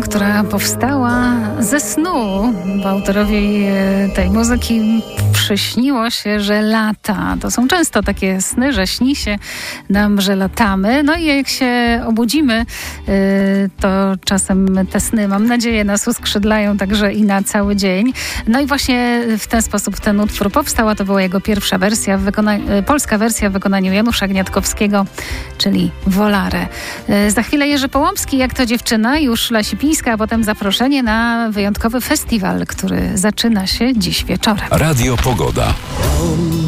która powstała ze snu, bo autorowi tej muzyki przyśniło się, że lata. To są często takie sny, że śni się nam, że latamy. No i jak się obudzimy, to czasem te sny, mam nadzieję, nas uskrzydlają także i na cały dzień. No i właśnie w ten sposób ten utwór powstał. To była jego pierwsza wersja, polska wersja w wykonaniu Janusza Gniatkowskiego, czyli Volare. Za chwilę Jerzy Połomski, Jak to dziewczyna, już Lasipińska, a potem zaproszenie na wyjątkowy festiwal, który zaczyna się dziś wieczorem. Radio Pogoda.